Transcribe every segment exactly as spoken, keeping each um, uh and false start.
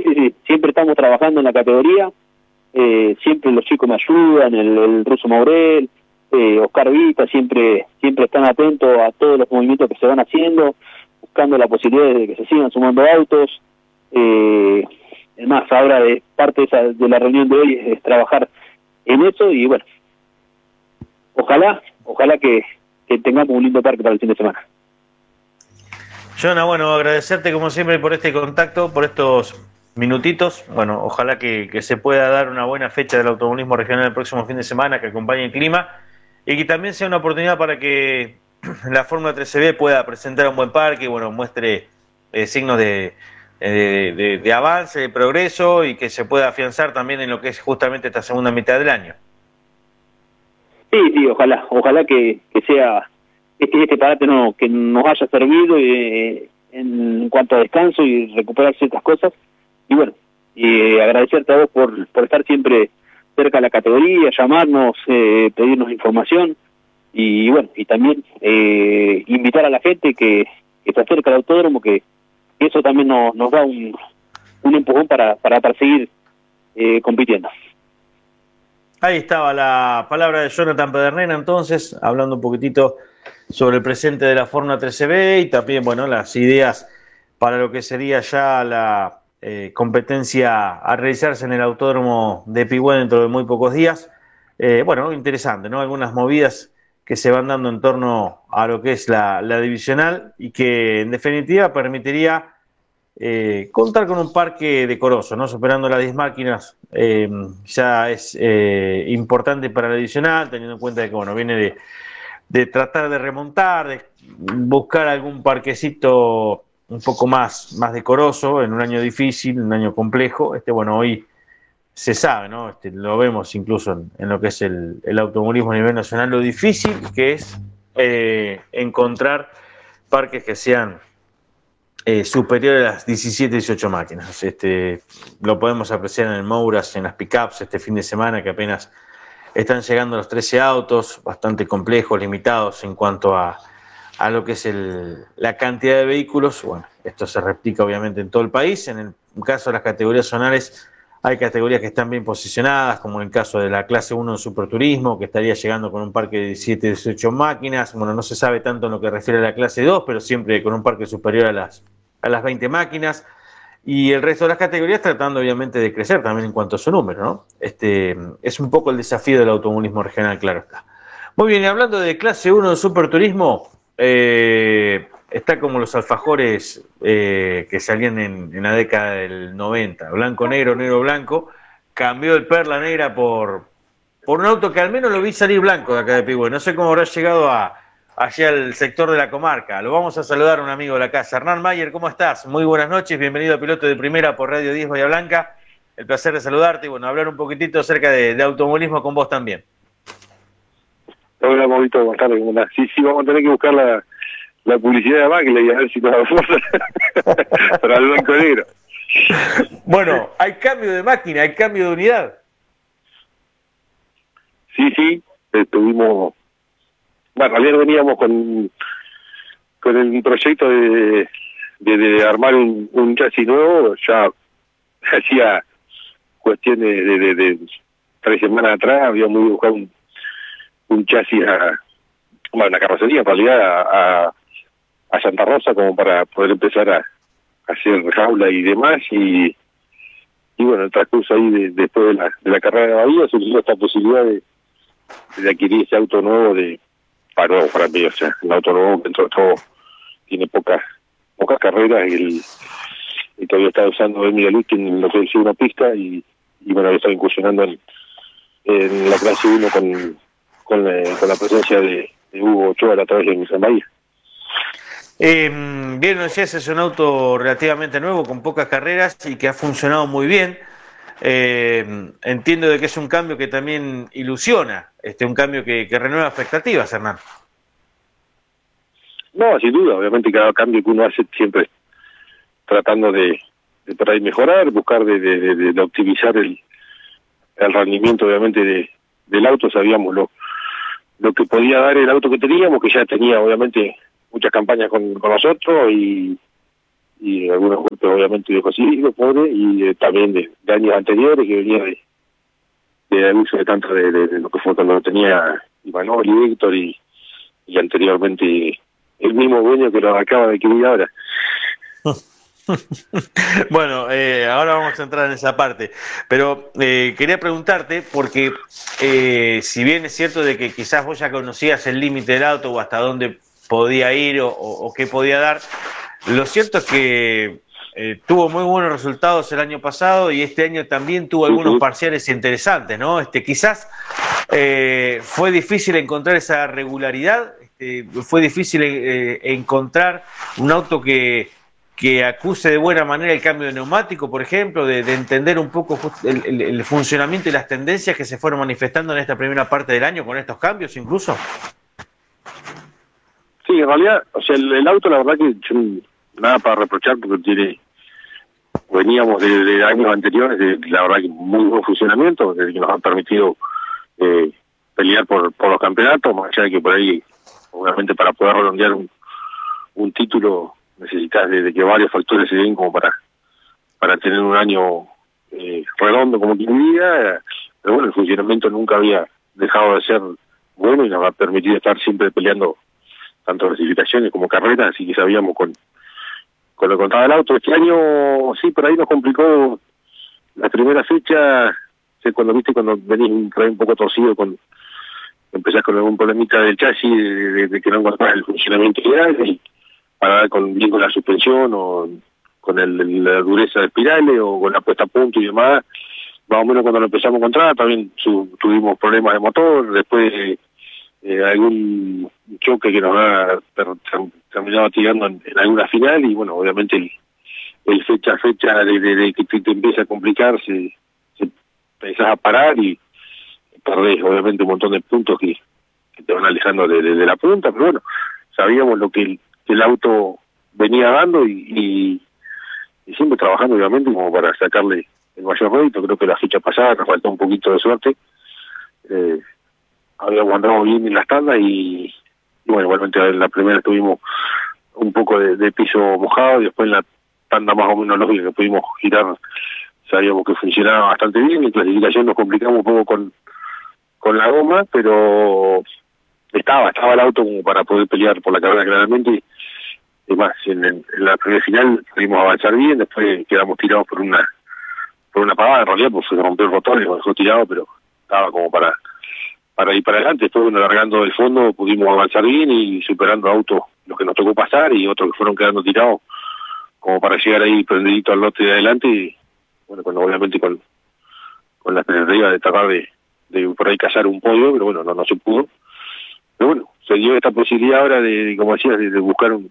sí, sí, siempre estamos trabajando en la categoría, eh, siempre los chicos me ayudan, el, el Ruso Maurel, eh, Oscar Vita, siempre siempre están atentos a todos los movimientos que se van haciendo, buscando la posibilidad de que se sigan sumando autos. Eh, es más, ahora de parte de, esa, de la reunión de hoy es, es trabajar en eso y bueno, ojalá, ojalá que, que tengamos un lindo parque para el fin de semana. Jonah, bueno, agradecerte como siempre por este contacto, por estos minutitos. Bueno, ojalá que, que se pueda dar una buena fecha del automovilismo regional el próximo fin de semana, que acompañe el clima y que también sea una oportunidad para que la Fórmula tres C B pueda presentar un buen parque y bueno, muestre eh, signos de, de, de, de avance, de progreso y que se pueda afianzar también en lo que es justamente esta segunda mitad del año. Sí, sí, ojalá, ojalá que, que sea este, este parate no, que nos haya servido eh, en cuanto a descanso y recuperar ciertas cosas. Y bueno, y agradecerte a vos por, por estar siempre cerca de la categoría, llamarnos, eh, pedirnos información y bueno, y también eh, invitar a la gente que, que se acerca al autódromo, que eso también nos, nos da un, un empujón para, para, para seguir eh, compitiendo. Ahí estaba la palabra de Jonathan Pedernera, entonces, hablando un poquitito sobre el presente de la Fórmula tres C B y también, bueno, las ideas para lo que sería ya la eh, competencia a realizarse en el Autódromo de Pigüé dentro de muy pocos días. Eh, bueno, interesante, ¿no? Algunas movidas que se van dando en torno a lo que es la, la divisional y que en definitiva permitiría Eh, contar con un parque decoroso, ¿no? Superando las diez máquinas eh, ya es eh, importante para la adicional, teniendo en cuenta que bueno, viene de, de tratar de remontar, de buscar algún parquecito un poco más, más decoroso en un año difícil, un año complejo. Este, bueno, hoy se sabe, ¿no? Este, lo vemos incluso en, en lo que es el, el automovilismo a nivel nacional, lo difícil que es eh, encontrar parques que sean Eh, superior a las diecisiete, dieciocho máquinas. Este, lo podemos apreciar en el Mouras, en las pickups este fin de semana, que apenas están llegando los trece autos, bastante complejos, limitados en cuanto a, a lo que es el, la cantidad de vehículos. Bueno, esto se replica obviamente en todo el país. En el caso de las categorías zonales, hay categorías que están bien posicionadas, como en el caso de la clase uno en Superturismo, que estaría llegando con un parque de diecisiete, dieciocho máquinas. Bueno, no se sabe tanto en lo que refiere a la clase dos, pero siempre con un parque superior a las a las veinte máquinas, y el resto de las categorías tratando obviamente de crecer también en cuanto a su número, ¿no? Este, es un poco el desafío del automovilismo regional, claro está. Muy bien, y hablando de clase uno de Superturismo, eh, está como los alfajores eh, que salían en, en la década del noventa, blanco, negro, negro, blanco, cambió el perla negra por, por un auto que al menos lo vi salir blanco de acá de Pigüé. No sé cómo habrá llegado a allá al sector de la comarca. Lo vamos a saludar a un amigo de la casa. Hernán Mayer, ¿cómo estás? Muy buenas noches, bienvenido a Piloto de Primera por Radio diez Bahía Blanca. El placer de saludarte y bueno, hablar un poquitito acerca de, de automovilismo con vos también. Hola, Maurito, buenas tardes. Sí, sí, vamos a tener que buscar la, la publicidad de Bagley y a ver si nos damos para el blanco negro. Bueno, hay cambio de máquina, hay cambio de unidad. Sí, sí, estuvimos... Bueno, ayer veníamos con, con el proyecto de, de, de armar un, un chasis nuevo, ya hacía cuestión de, de, de, de tres semanas atrás, habíamos ido a buscar un, un chasis, a, bueno, una carrocería en realidad, a, a, a Santa Rosa como para poder empezar a, a hacer jaula y demás, y, y bueno, el transcurso ahí de, después de la, de la carrera de Bahía surgió esta posibilidad de, de adquirir ese auto nuevo de para nuevo para mí, o sea, el auto nuevo dentro de todo tiene pocas pocas carreras y, el, y todavía está usando Emilia Lukin en lo que es una pista y, y bueno, está incursionando en, en la clase uno con con la, con la presencia de, de Hugo Ochoa a través de Nissan Bahía. Eh, bien, decías, es un auto relativamente nuevo, con pocas carreras y que ha funcionado muy bien. Eh, entiendo de que es un cambio que también ilusiona, este, un cambio que, que renueva expectativas, Hernán. No, sin duda, obviamente cada cambio que uno hace siempre tratando de, de por ahí mejorar, buscar de, de, de, de optimizar el, el rendimiento obviamente de, del auto. Sabíamos lo, lo que podía dar el auto que teníamos, que ya tenía obviamente muchas campañas con, con nosotros y, y algunos golpes obviamente de José, pobre, y eh, también de, de años anteriores que venía de, de abuso de tanto de, de, de lo que fue cuando tenía Imanol y Héctor y, y anteriormente el mismo dueño que lo acaba de adquirir ahora. Bueno, eh, ahora vamos a entrar en esa parte, pero eh, quería preguntarte porque eh, si bien es cierto de que quizás vos ya conocías el límite del auto o hasta dónde podía ir o, o, o qué podía dar, lo cierto es que eh, tuvo muy buenos resultados el año pasado y este año también tuvo algunos parciales interesantes, ¿no? Este, quizás eh, fue difícil encontrar esa regularidad, este, fue difícil eh, encontrar un auto que que acuse de buena manera el cambio de neumático, por ejemplo, de, de entender un poco el, el, el funcionamiento y las tendencias que se fueron manifestando en esta primera parte del año con estos cambios incluso. Sí, en realidad, o sea, el, el auto la verdad que yo, nada para reprochar porque tiene, veníamos de, de años anteriores, de, la verdad que muy buen funcionamiento, que nos han permitido eh, pelear por, por los campeonatos, más allá de que por ahí, obviamente para poder redondear un, un título necesitas de, de que varios factores se den como para para tener un año eh, redondo como quien diga, pero bueno, el funcionamiento nunca había dejado de ser bueno y nos ha permitido estar siempre peleando tanto clasificaciones como carreras, así que sabíamos con con lo que contaba el auto. Este año sí, por ahí nos complicó la primera fecha, sé cuando viste cuando venís un, un poco torcido, con empezás con algún problemita del chasis de, de, de que no encontrás el funcionamiento ideal y para dar con, bien con la suspensión o con el, la dureza de espirales o con la puesta a punto y demás. Más o menos cuando lo empezamos a encontrar también su, tuvimos problemas de motor, después eh, algún choque que nos ha ter, ter, terminado tirando en, en alguna final y bueno, obviamente el, el fecha a fecha de, de, de que te, te empieza a complicar, se, se empezás a parar y perdés obviamente un montón de puntos que, que te van alejando de, de, de la punta, pero bueno, sabíamos lo que el, que el auto venía dando y, y, y siempre trabajando obviamente como para sacarle el mayor rédito. Creo que la fecha pasada nos faltó un poquito de suerte, eh, habíamos andado bien en las tandas y, y bueno, igualmente en la primera tuvimos un poco de, de piso mojado y después en la tanda más o menos lógica que pudimos girar sabíamos que funcionaba bastante bien. En clasificación nos complicamos un poco con, con la goma, pero estaba, estaba el auto como para poder pelear por la carrera claramente. Es más, en, en la primera final pudimos avanzar bien, después quedamos tirados por una por una pagada, en realidad pues se rompió el rotor y nos dejó tirado, pero estaba como para para ir para adelante. Después, bueno, largando el fondo pudimos avanzar bien y superando autos los que nos tocó pasar y otros que fueron quedando tirados como para llegar ahí prendidito al lote de adelante y bueno, cuando obviamente con con la expectativa de tratar de, de por ahí cazar un podio, pero bueno, no, no se pudo. Pero bueno, se dio esta posibilidad ahora de, de como decías, de, de buscar un,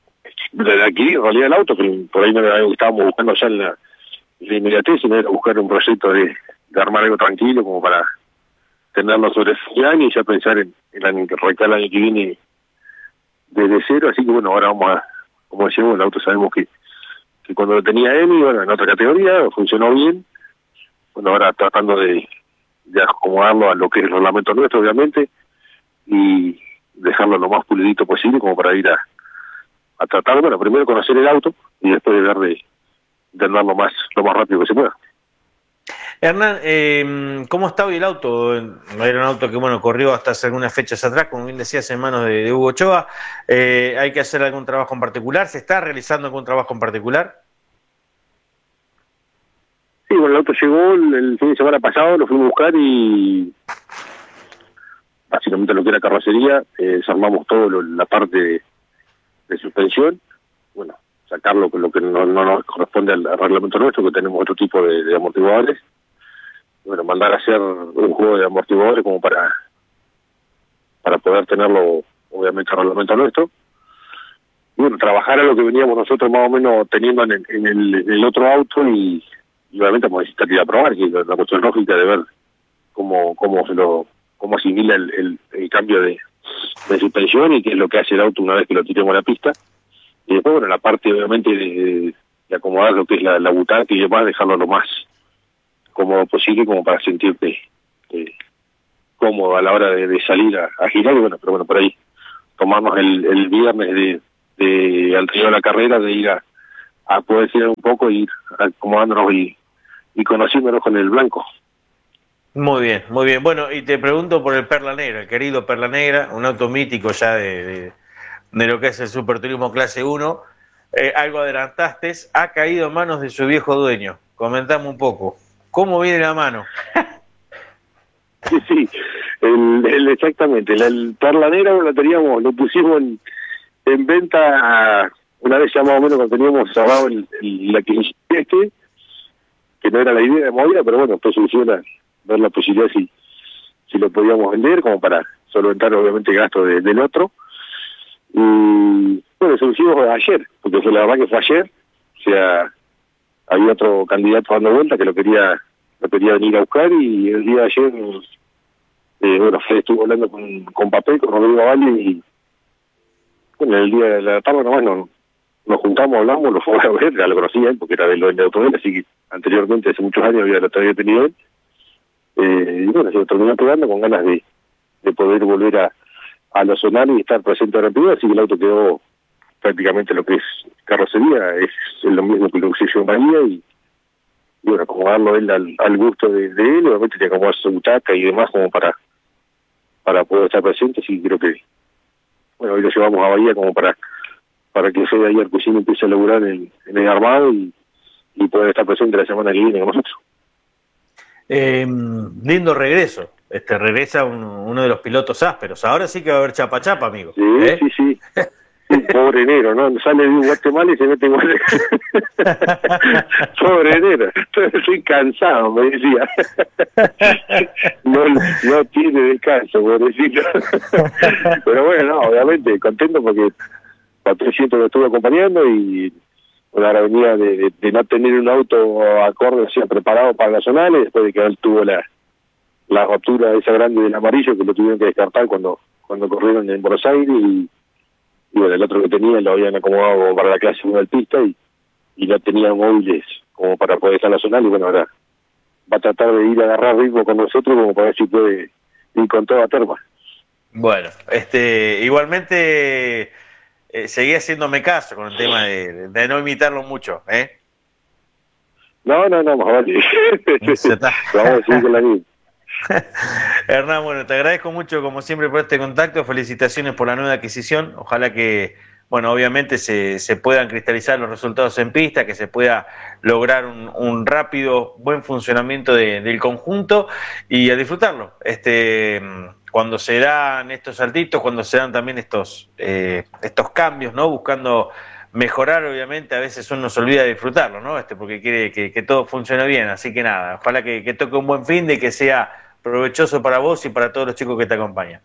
de adquirir en realidad el auto, que por ahí no era algo que estábamos buscando ya en la, en la inmediatez, sino era buscar un proyecto de, de armar algo tranquilo como para tenerlo sobre el año y ya pensar en el año que arrancar el año que viene desde cero. Así que bueno, ahora vamos a, como decíamos, el auto sabemos que, que cuando lo tenía Emi, bueno, en otra categoría, funcionó bien. Bueno, ahora tratando de, de acomodarlo a lo que es el reglamento nuestro, obviamente, y dejarlo lo más pulidito posible como para ir a, a tratar, bueno, primero conocer el auto y después de ver de, de andarlo más, lo más rápido que se pueda. Hernán, eh, ¿cómo está hoy el auto? Era un auto que, bueno, corrió hasta hace algunas fechas atrás, como bien decías, en manos de, de Hugo Ochoa. Eh, ¿Hay que hacer algún trabajo en particular? ¿Se está realizando algún trabajo en particular? Sí, bueno, el auto llegó el, el fin de semana pasado, lo fuimos a buscar y básicamente lo que era carrocería, eh, desarmamos todo lo, la parte de, de suspensión, bueno, sacarlo con lo que no, no nos corresponde al, al reglamento nuestro, que tenemos otro tipo de, de amortiguadores, y bueno, mandar a hacer un juego de amortiguadores como para para poder tenerlo, obviamente, al reglamento nuestro, y bueno, trabajar a lo que veníamos nosotros más o menos teniendo en el, en el, en el otro auto y, y obviamente vamos a necesitar ir a probar, que la, la cuestión lógica de ver cómo cómo se lo cómo asimila el, el, el cambio de, de suspensión y qué es lo que hace el auto una vez que lo tiremos a la pista. Y después, bueno, la parte obviamente de, de acomodar lo que es la, la butaca y demás, dejarlo lo más cómodo posible como para sentirte eh, cómodo a la hora de, de salir a, a girar. Y bueno, pero bueno, por ahí tomarnos el, el viernes de, de anterior a la carrera, de ir a, a poder ser un poco y ir acomodándonos y, y conociéndonos con el blanco. Muy bien, muy bien. Bueno, y te pregunto por el Perla Negra, el querido Perla Negra, un auto mítico ya de, de, de lo que es el Superturismo Clase uno. Eh, algo adelantaste, ha caído en manos de su viejo dueño. Comentame un poco, ¿cómo viene la mano? Sí, sí, el, el, exactamente. El, el Perla Negra lo teníamos, lo pusimos en, en venta una vez ya más o menos cuando teníamos cerrado el, el, la que este, que no era la idea de movida, pero bueno, pues surgió la, ver la posibilidad si, si lo podíamos vender, como para solventar obviamente el gasto de, del otro. Y bueno, se lo hicimos ayer, porque fue la verdad que fue ayer, o sea, había otro candidato dando vuelta que lo quería lo quería venir a buscar, y el día de ayer, eh, bueno, Fede estuvo hablando con, con Papel, con Rodrigo Valle, y bueno, el día de la tarde nomás nos, nos juntamos, hablamos, lo fue a ver, ya lo conocía él, porque era del dueño de Autovel, así que anteriormente, hace muchos años, había, lo había tenido él. Eh, y bueno, se lo terminó pegando con ganas de, de poder volver a, a lo zonal y estar presente en Rapidez, así que el auto quedó prácticamente lo que es carrocería, es lo mismo que lo que se hizo en Bahía, y, y bueno, acomodarlo él al, al gusto de, de él, obviamente tiene que acomodar su butaca y demás como para para poder estar presente, así que creo que, bueno, hoy lo llevamos a Bahía como para para que Fede ahí Arcusino empiece a laburar en, en el armado y, y poder estar presente la semana que viene con nosotros. Eh, lindo regreso, este regresa un, uno de los pilotos ásperos, ahora sí que va a haber chapa chapa, amigo. Sí, ¿eh? sí, sí. Pobre enero, ¿no? Sale de un Guatemala y se mete en Pobre enero, estoy cansado, me decía. No, no tiene descanso, pobrecito. Pero bueno, no, obviamente, contento porque Patricio siento que estuve acompañando, y bueno, ahora venía de, de, de no tener un auto acorde, o sea, preparado para nacionales, después de que él tuvo la, la ruptura esa grande del amarillo, que lo tuvieron que descartar cuando cuando corrieron en Buenos Aires, y, y bueno, el otro que tenía lo habían acomodado para la clase uno del pista, y, y no tenía móviles como para poder estar nacional, y bueno, ahora va a tratar de ir a agarrar ritmo con nosotros como para ver si puede ir con toda terma. Bueno, este igualmente eh, seguí haciéndome caso con el tema de, de no imitarlo mucho, ¿eh? No, no, no, más vale. Vamos a seguir con la misma. Hernán, bueno, te agradezco mucho como siempre por este contacto, felicitaciones por la nueva adquisición, ojalá que, bueno, obviamente se, se puedan cristalizar los resultados en pista, que se pueda lograr un, un rápido, buen funcionamiento de, del conjunto y a disfrutarlo. Este, cuando se dan estos saltitos, cuando se dan también estos, eh, estos cambios, ¿no? Buscando mejorar, obviamente, a veces uno se olvida de disfrutarlo, ¿no? Este, porque quiere que, que todo funcione bien, así que nada, ojalá que, que toque un buen fin de que sea provechoso para vos y para todos los chicos que te acompañan.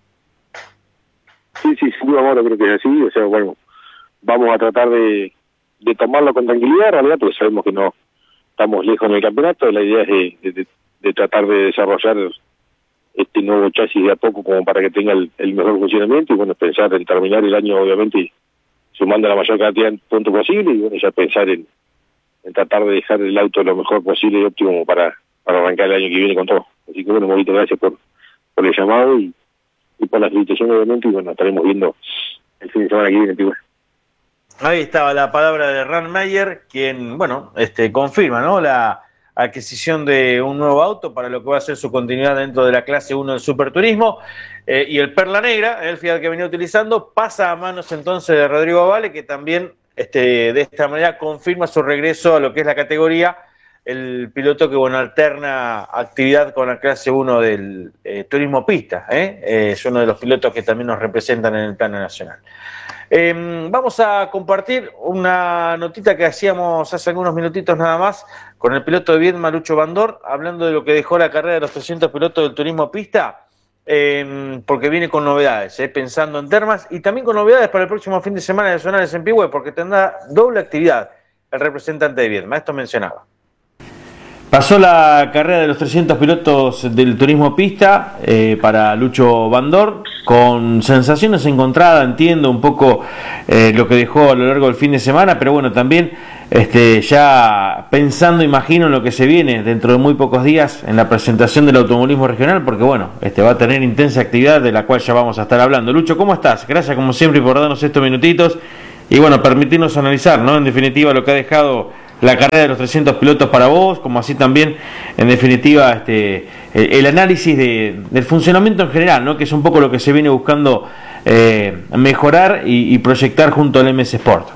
Sí, sí, sin duda, Mauro, creo que es así, o sea, bueno, vamos a tratar de, de tomarlo con tranquilidad, en realidad, porque sabemos que no estamos lejos en el campeonato, la idea es de, de, de tratar de desarrollar este nuevo chasis de a poco como para que tenga el, el mejor funcionamiento, y bueno, pensar en terminar el año, obviamente, sumando la mayor cantidad de puntos posible, y bueno, ya pensar en, en tratar de dejar el auto lo mejor posible y óptimo para, para arrancar el año que viene con todo. Así que bueno, Maurito, gracias por, por el llamado y, y por la felicitación, obviamente, y bueno, estaremos viendo el fin de semana que viene, tío. Ahí estaba la palabra de Hernán Meyer, quien, bueno, este confirma, ¿no?, la adquisición de un nuevo auto para lo que va a ser su continuidad dentro de la clase uno del Superturismo, eh, y el Perla Negra, el Fiat que venía utilizando, pasa a manos entonces de Rodrigo Vale, que también este, de esta manera confirma su regreso a lo que es la categoría, el piloto que, bueno, alterna actividad con la clase uno del eh, turismo pista, ¿eh? Eh, es uno de los pilotos que también nos representan en el plano nacional. Eh, vamos a compartir una notita que hacíamos hace algunos minutitos nada más con el piloto de Viedma, Lucho Bandor, hablando de lo que dejó la carrera de los trescientos pilotos del turismo pista, eh, porque viene con novedades, eh, pensando en termas, y también con novedades para el próximo fin de semana de Zonales en Pigüe, porque tendrá doble actividad el representante de Viedma. Esto mencionaba. Pasó la carrera de los trescientos pilotos del turismo pista eh, para Lucho Bandor, con sensaciones encontradas, entiendo un poco eh, lo que dejó a lo largo del fin de semana, pero bueno, también este, ya pensando, imagino, en lo que se viene dentro de muy pocos días en la presentación del automovilismo regional, porque bueno, este va a tener intensa actividad de la cual ya vamos a estar hablando. Lucho, ¿cómo estás? Gracias como siempre por darnos estos minutitos y bueno, permitirnos analizar, ¿no? En definitiva, lo que ha dejado la carrera de los trescientos pilotos para vos, como así también, en definitiva, este, el, el análisis de, del funcionamiento en general, ¿no? Que es un poco lo que se viene buscando eh, mejorar y, y proyectar junto al M S Sport.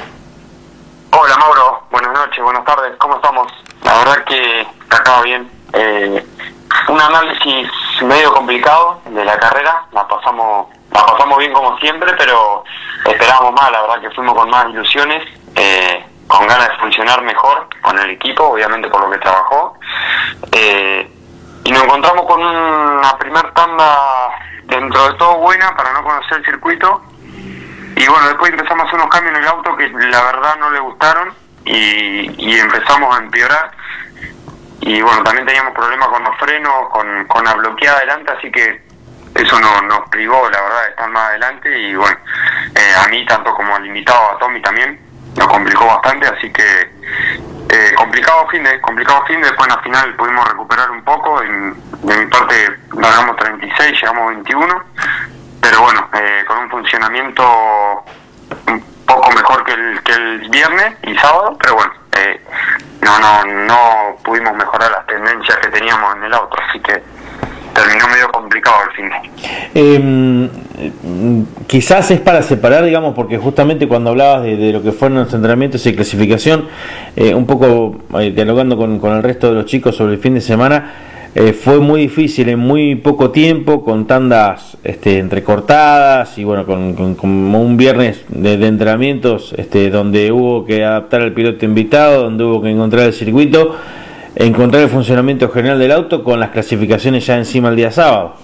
Hola Mauro, buenas noches, buenas tardes, ¿cómo estamos? La verdad que acaba bien. Eh, un análisis medio complicado de la carrera, la pasamos la pasamos bien como siempre, pero esperábamos más, la verdad que fuimos con más ilusiones, eh, con ganas de funcionar mejor con el equipo, obviamente por lo que trabajó, eh, y nos encontramos con una primer tanda dentro de todo buena para no conocer el circuito, y bueno, después empezamos a hacer unos cambios en el auto que la verdad no le gustaron, y, y empezamos a empeorar, y bueno, también teníamos problemas con los frenos, con, con la bloqueada adelante, así que eso no, nos privó, la verdad, de estar más adelante, y bueno, eh, a mí tanto como al invitado, a Tommy también, nos complicó bastante, así que eh, complicado fin de, complicado fin de, después en la final pudimos recuperar un poco, en, de mi parte ganamos treinta y seis, llegamos veintiuno, pero bueno, eh, con un funcionamiento un poco mejor que el, que el viernes y sábado, pero bueno, eh, no, no, no pudimos mejorar las tendencias que teníamos en el auto, así que terminó medio complicado el fin de. Eh, quizás es para separar, digamos, porque justamente cuando hablabas de, de lo que fueron los entrenamientos y clasificación, eh, un poco eh, dialogando con, con el resto de los chicos sobre el fin de semana, eh, fue muy difícil en muy poco tiempo, con tandas este, entrecortadas y bueno, con, con, con un viernes de, de entrenamientos este, donde hubo que adaptar al piloto invitado, donde hubo que encontrar el circuito, encontrar el funcionamiento general del auto con las clasificaciones ya encima el día sábado.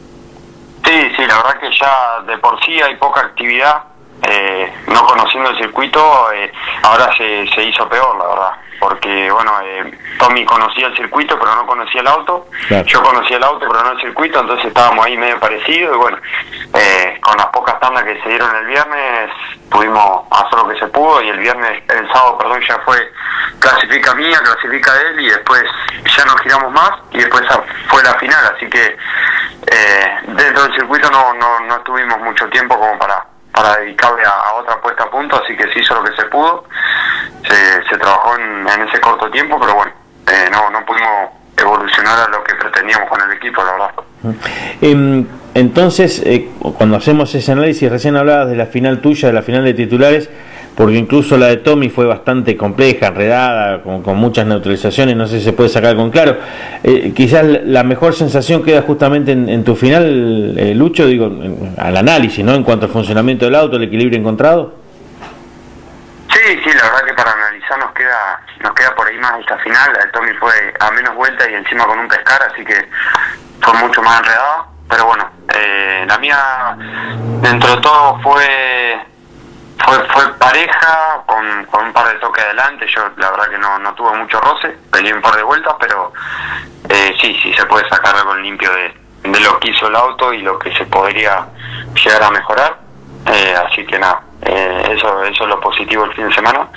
Sí, sí, la verdad que ya de por sí hay poca actividad, eh, no conociendo el circuito, eh, ahora se, se hizo peor, la verdad, porque bueno, eh, Tommy conocía el circuito pero no conocía el auto, claro. Yo conocía el auto pero no el circuito, entonces estábamos ahí medio parecidos, y bueno, eh, con las pocas tandas que se dieron el viernes pudimos hacer lo que se pudo, y el viernes, el sábado, perdón, ya fue clasifica mía, clasifica él, y después ya nos giramos más, y después fue la final, así que eh, dentro del circuito no, no, no tuvimos mucho tiempo como para, para dedicarle a, a otra puesta a punto, así que se hizo lo que se pudo, se, se trabajó en, en ese corto tiempo, pero bueno, eh, no, no pudimos evolucionar a lo que pretendíamos con el equipo, la verdad. Eh, entonces, eh, cuando hacemos ese análisis, recién hablabas de la final tuya, de la final de titulares, porque incluso la de Tommy fue bastante compleja, enredada, con, con muchas neutralizaciones, no sé si se puede sacar con claro. Eh, quizás la mejor sensación queda justamente en, en tu final, eh, Lucho, digo, en, al análisis, ¿no? En cuanto al funcionamiento del auto, el equilibrio encontrado. Sí, sí, la verdad que para analizar nos queda nos queda por ahí más esta final. La de Tommy fue a menos vueltas y encima con un pescar, así que fue mucho más enredada. Pero bueno, eh, la mía dentro de todo fue fue fue pareja, con, con un par de toques adelante. Yo la verdad que no, no tuve mucho roce, peleé un par de vueltas, pero eh, sí, sí se puede sacar algo en limpio de, de lo que hizo el auto y lo que se podría llegar a mejorar. Eh, así que nada, eh, eso, eso es lo positivo el fin de semana.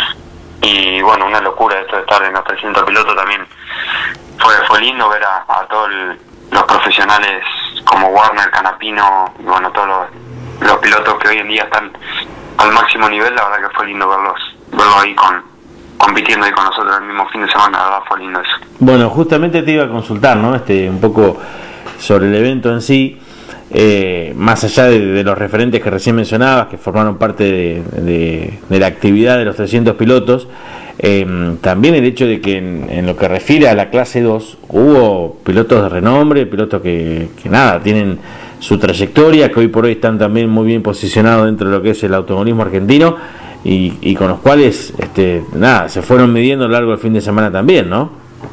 Y bueno, una locura esto de estar en los trescientos pilotos también. Fue fue lindo ver a, a todos los profesionales como Warner, Canapino, y bueno, todos los, los pilotos que hoy en día están al máximo nivel. La verdad que fue lindo verlos, verlos ahí con, compitiendo ahí con nosotros el mismo fin de semana. La verdad fue lindo eso. Bueno, justamente te iba a consultar, ¿no? Este, un poco sobre el evento en sí. Eh, más allá de, de los referentes que recién mencionabas, que formaron parte de, de, de la actividad de los trescientos pilotos, eh, también el hecho de que en, en lo que refiere a la clase dos hubo pilotos de renombre, pilotos que, que nada, tienen su trayectoria, que hoy por hoy están también muy bien posicionados dentro de lo que es el automovilismo argentino, y, y con los cuales este, nada, se fueron midiendo a lo largo del fin de semana también, ¿no?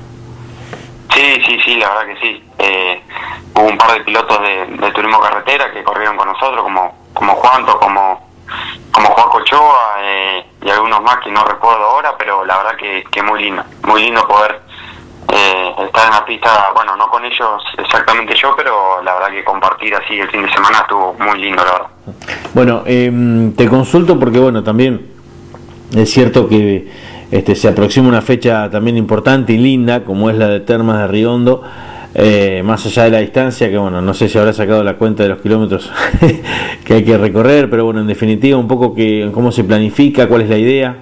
Sí, sí, sí, la verdad que sí. Eh, hubo un par de pilotos de, de turismo carretera que corrieron con nosotros, como como Juanto, como como Juaco Ochoa, eh, y algunos más que no recuerdo ahora, pero la verdad que, que muy lindo, muy lindo poder eh, estar en la pista, bueno, no con ellos exactamente yo, pero la verdad que compartir así el fin de semana estuvo muy lindo, la verdad. Bueno, eh, te consulto porque bueno, también es cierto que este, se aproxima una fecha también importante y linda, como es la de Termas de Río Hondo. eh, más allá de la distancia, que bueno, no sé si habrá sacado la cuenta de los kilómetros que hay que recorrer, pero bueno, en definitiva, un poco que cómo se planifica, cuál es la idea.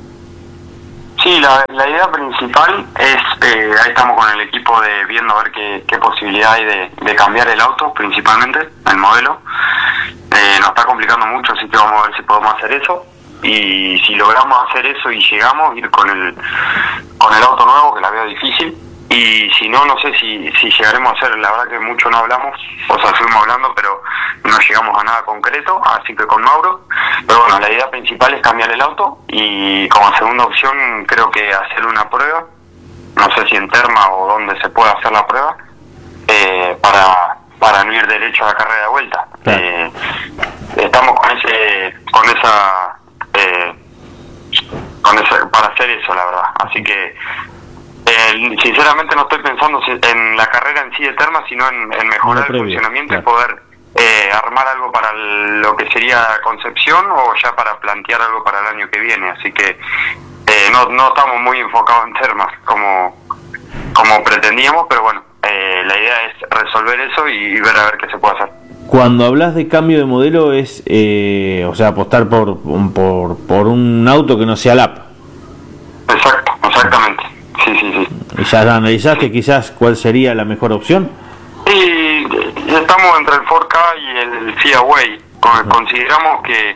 Sí, la, la idea principal es, eh, ahí estamos con el equipo de viendo a ver qué, qué posibilidad hay de, de cambiar el auto, principalmente, el modelo. Eh, nos está complicando mucho, así que vamos a ver si podemos hacer eso. Y si logramos hacer eso y llegamos, ir con el con el auto nuevo, que la veo difícil. Y si no, no sé si, si llegaremos a hacer, la verdad que mucho no hablamos, o sea, estuvimos hablando, pero no llegamos a nada concreto, así que con Mauro. Pero bueno, la idea principal es cambiar el auto y como segunda opción creo que hacer una prueba, no sé si en Terma o donde se pueda hacer la prueba, eh, para, para no ir derecho a la carrera de vuelta. Eh, estamos con ese, con esa, eh, con esa, para hacer eso, la verdad, así que Eh, sinceramente no estoy pensando en la carrera en sí de Terma, sino en, en mejorar el funcionamiento, claro, y poder eh, armar algo para el, lo que sería Concepción, o ya para plantear algo para el año que viene. Así que eh, no, no estamos muy enfocados en Terma como, como pretendíamos, pero bueno, eh, la idea es resolver eso y, y ver a ver qué se puede hacer. Cuando hablas de cambio de modelo es, eh, o sea, apostar por, por, por un auto que no sea L A P. Exacto, exactamente. Sí, sí, sí. ¿Y ya analizaste sí. quizás cuál sería la mejor opción? Sí, estamos entre el cuatro K y el Fiat Way. Consideramos que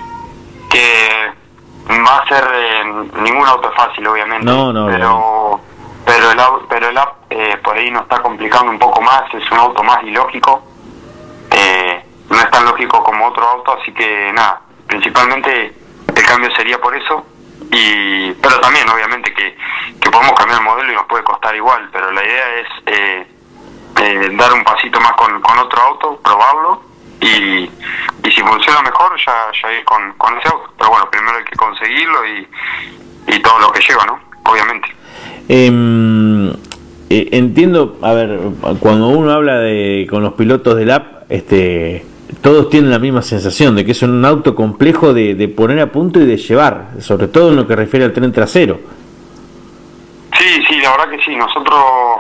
que va a ser eh, ningún auto es fácil, obviamente. No, no. Pero no. pero el pero el app eh, por ahí nos está complicando un poco más. Es un auto más ilógico. Eh, no es tan lógico como otro auto, así que nada. Principalmente el cambio sería por eso. Y pero también obviamente que, que podemos cambiar el modelo y nos puede costar igual, pero la idea es eh, eh, dar un pasito más con, con otro auto, probarlo y, y si funciona mejor ya, ya ir con, con ese auto, pero bueno, primero hay que conseguirlo y, y todo lo que lleva, ¿no? Obviamente. Eh, eh, entiendo, a ver, cuando uno habla de con los pilotos del app, este todos tienen la misma sensación de que es un auto complejo de, de poner a punto y de llevar, sobre todo en lo que refiere al tren trasero. Sí, sí, la verdad que sí. Nosotros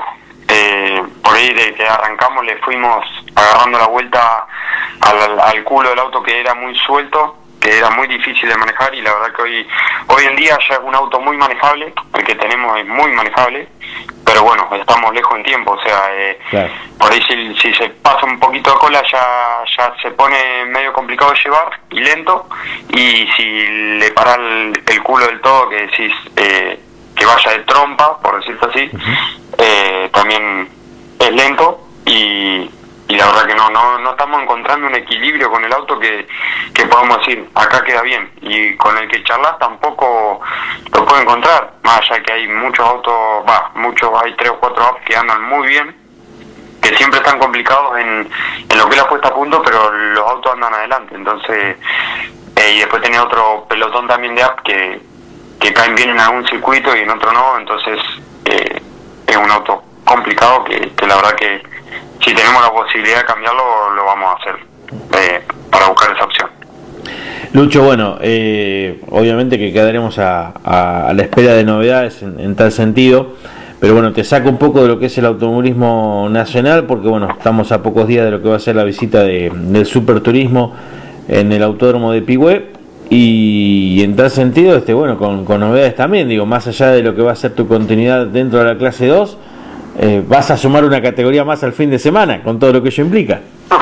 eh, por ahí de que arrancamos le fuimos agarrando la vuelta al, al culo del auto, que era muy suelto, que era muy difícil de manejar, y la verdad que hoy hoy en día ya es un auto muy manejable, el que tenemos es muy manejable, pero bueno, estamos lejos en tiempo, o sea, eh, claro. Por ahí si, si se pasa un poquito de cola ya ya se pone medio complicado de llevar y lento, y si le para el, el culo del todo, que decís eh, que vaya de trompa, por decirlo así, uh-huh. eh, también es lento, y y la verdad que no no no estamos encontrando un equilibrio con el auto que, que podamos decir, acá queda bien, y con el que charlas tampoco lo puedo encontrar, más allá que hay muchos autos, va, muchos, hay tres o cuatro apps que andan muy bien, que siempre están complicados en, en lo que es la puesta a punto, pero los autos andan adelante, entonces, eh, y después tenía otro pelotón también de apps que, que caen bien en algún circuito y en otro no, entonces eh, es un auto complicado que, que la verdad que si tenemos la posibilidad de cambiarlo, lo vamos a hacer eh, para buscar esa opción. Lucho, bueno, eh, obviamente que quedaremos a, a, a la espera de novedades en, en tal sentido, pero bueno, te saco un poco de lo que es el automovilismo nacional, porque bueno, estamos a pocos días de lo que va a ser la visita de, del Superturismo en el Autódromo de Pigüé, y, y en tal sentido, este bueno, con, con novedades también, digo, más allá de lo que va a ser tu continuidad dentro de la clase dos, Eh, vas a sumar una categoría más al fin de semana, con todo lo que ello implica.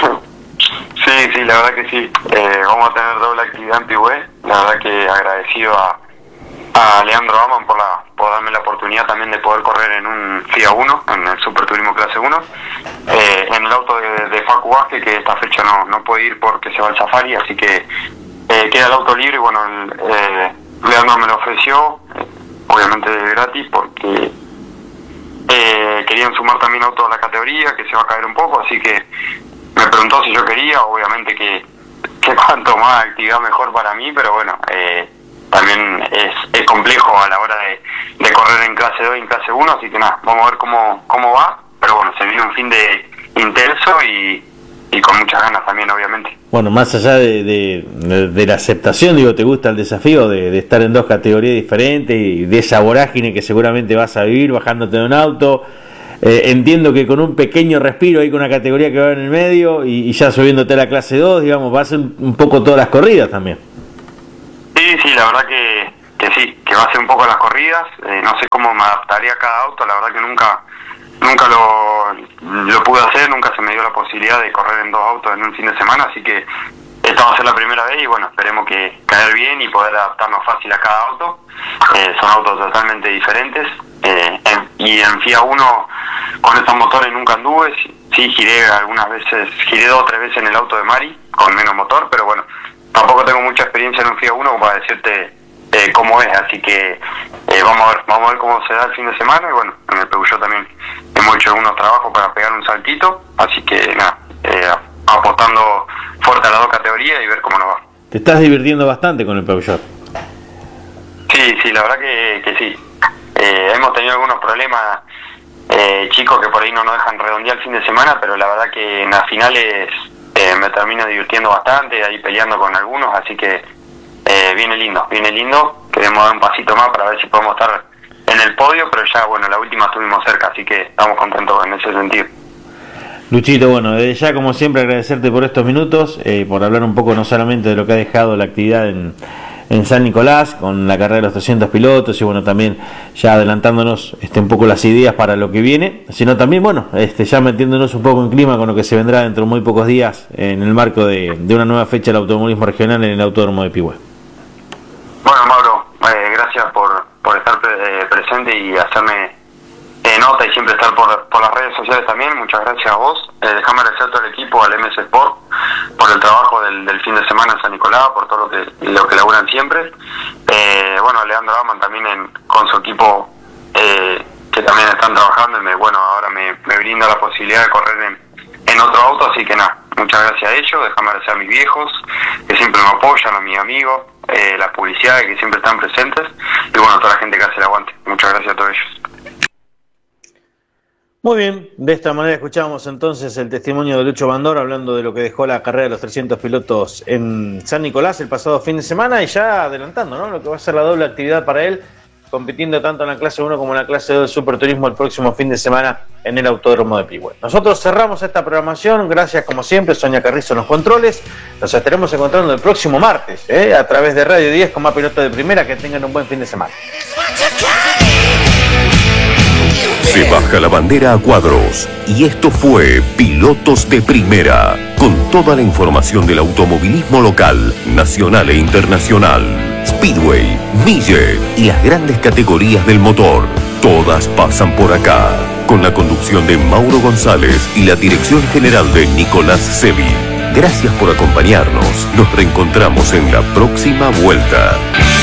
Sí, sí, la verdad que sí. Eh, vamos a tener doble actividad en Pigüé. La verdad que agradecido a, a Leandro Aman por, la, por darme la oportunidad también de poder correr en un Fiat uno, en el Superturismo clase uno, eh, en el auto de, de Facu Vázquez, que esta fecha no, no puede ir porque se va al safari, así que eh, queda el auto libre. Y bueno, el, eh, Leandro me lo ofreció, eh, obviamente gratis, porque Eh, querían sumar también auto a la categoría, que se va a caer un poco, así que me preguntó si yo quería, obviamente que, que cuanto más actividad mejor para mí, pero bueno, eh, también es, es complejo a la hora de, de correr en clase dos y en clase uno, así que nada, vamos a ver cómo, cómo va, pero bueno, se viene un fin de intenso y, y con muchas ganas también, obviamente. Bueno, más allá de, de, de, de la aceptación, digo, ¿te gusta el desafío de, de estar en dos categorías diferentes y de esa vorágine que seguramente vas a vivir bajándote de un auto, eh, entiendo que con un pequeño respiro ahí con una categoría que va en el medio y, y ya subiéndote a la clase dos, digamos, va a ser un, un poco todas las corridas también. Sí, sí, la verdad que, que sí, que va a ser un poco las corridas. Eh, no sé cómo me adaptaría a cada auto, la verdad que nunca nunca lo, lo pude hacer, nunca se me dio la posibilidad de correr en dos autos en un fin de semana, así que esta va a ser la primera vez y bueno, esperemos que caer bien y poder adaptarnos fácil a cada auto. Eh, son autos totalmente diferentes, eh, en, y en F I A uno con estos motores nunca anduve. Sí, giré algunas veces, giré dos o tres veces en el auto de Mari con menos motor, pero bueno, tampoco tengo mucha experiencia en un F I A uno como para decirte eh, cómo es, así que eh, vamos a ver vamos a ver cómo se da el fin de semana. Y bueno, en el Peugeot también hemos hecho algunos trabajos para pegar un saltito, así que nada, eh, apostando fuerte a las dos categorías y ver cómo nos va. Te estás divirtiendo bastante con el Peugeot. Sí, sí, la verdad que, que sí. Eh, hemos tenido algunos problemas eh, chicos que por ahí no nos dejan redondear el fin de semana, pero la verdad que en las finales eh, me termino divirtiendo bastante, ahí peleando con algunos, así que eh, viene lindo, viene lindo. Queremos dar un pasito más para ver si podemos estar en el podio, pero ya, bueno, la última estuvimos cerca, así que estamos contentos en ese sentido. Luchito, bueno, desde ya como siempre agradecerte por estos minutos, eh, por hablar un poco no solamente de lo que ha dejado la actividad en, en San Nicolás, con la carrera de los trescientos pilotos y bueno, también ya adelantándonos este, un poco las ideas para lo que viene, sino también, bueno, este, ya metiéndonos un poco en clima con lo que se vendrá dentro de muy pocos días en el marco de, de una nueva fecha del automovilismo regional en el Autódromo de Pihue. Bueno, Mauro, eh, gracias por, por estar pre- presente y hacerme Eh, nota y siempre estar por, por las redes sociales también. Muchas gracias a vos. Eh, déjame agradecer a todo el equipo, al M S Sport, por el trabajo del, del fin de semana en San Nicolás, por todo lo que lo que laburan siempre. Eh, bueno, a Leandro Aman también en, con su equipo, eh, que también están trabajando y me, bueno, ahora me, me brinda la posibilidad de correr en, en otro auto, así que nada, muchas gracias a ellos. Déjame agradecer a mis viejos, que siempre me apoyan, a mis amigos, eh, la publicidad, que siempre están presentes, y bueno, a toda la gente que hace el aguante. Muchas gracias a todos ellos. Muy bien, de esta manera escuchamos entonces el testimonio de Lucho Bandor hablando de lo que dejó la carrera de los trescientos pilotos en San Nicolás el pasado fin de semana y ya adelantando, ¿no?, lo que va a ser la doble actividad para él, compitiendo tanto en la clase uno como en la clase dos del Superturismo el próximo fin de semana en el Autódromo de Pihue. Nosotros cerramos esta programación, gracias como siempre, Sonia Carrizo en los controles, nos estaremos encontrando el próximo martes, ¿eh? a través de Radio diez con más pilotos de primera, que tengan un buen fin de semana. Se baja la bandera a cuadros y esto fue Pilotos de Primera, con toda la información del automovilismo local, nacional e internacional. Speedway, Millet y las grandes categorías del motor, todas pasan por acá, con la conducción de Mauro González y la dirección general de Nicolás Sevi. Gracias por acompañarnos, nos reencontramos en la próxima vuelta.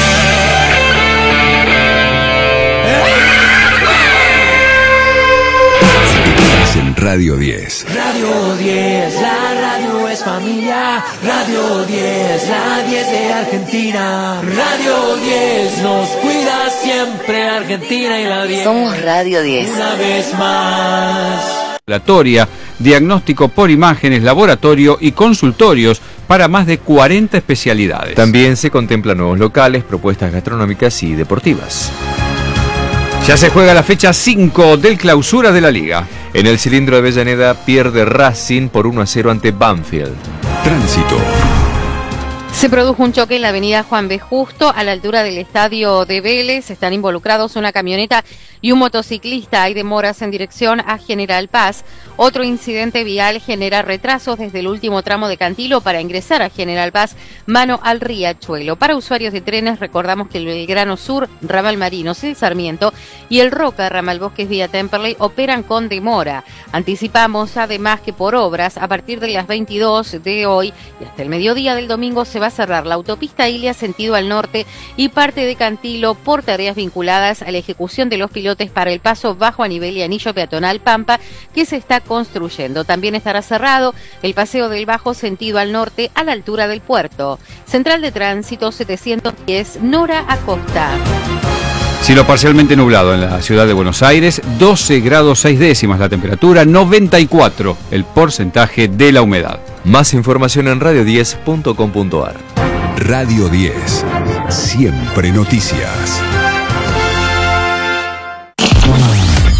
En Radio diez. Radio diez, la radio es familia. Radio diez, la diez de Argentina. Radio diez nos cuida siempre, Argentina y la diez. Somos Radio diez. Una vez más. Laboratoria, diagnóstico por imágenes, laboratorio y consultorios para más de cuarenta especialidades. También se contemplan nuevos locales, propuestas gastronómicas y deportivas. Ya se juega la fecha cinco del clausura de la Liga. En el cilindro de Avellaneda pierde Racing por uno a cero ante Banfield. Tránsito. Se produjo un choque en la avenida Juan B. Justo, a la altura del estadio de Vélez. Están involucrados una camioneta y un motociclista. Hay demoras en dirección a General Paz. Otro incidente vial genera retrasos desde el último tramo de Cantilo para ingresar a General Paz, mano al Riachuelo. Para usuarios de trenes, recordamos que el Belgrano Sur, ramal Marinos, el Sarmiento y el Roca, ramal Bosques vía Temperley, operan con demora. Anticipamos además que por obras, a partir de las veintidós de hoy y hasta el mediodía del domingo, se va a cerrar la autopista Ilia sentido al norte y parte de Cantilo por tareas vinculadas a la ejecución de los pilotes para el paso bajo a nivel y anillo peatonal Pampa, que se está construyendo. También estará cerrado el paseo del Bajo sentido al norte a la altura del puerto. Central de Tránsito setecientos diez, Nora Acosta. Cielo parcialmente nublado en la ciudad de Buenos Aires, doce grados seis décimas la temperatura, noventa y cuatro el porcentaje de la humedad. Más información en radio diez punto com punto ar. Radio diez. Siempre noticias.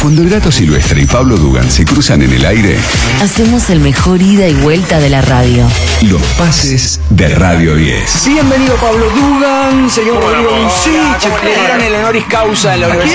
Cuando el Gato Silvestre y Pablo Dugan se cruzan en el aire, hacemos el mejor ida y vuelta de la radio. Los pases de Radio diez. Bienvenido Pablo Dugan, señor Rodrigo Lucich, le dieron el honoris causa en la universidad.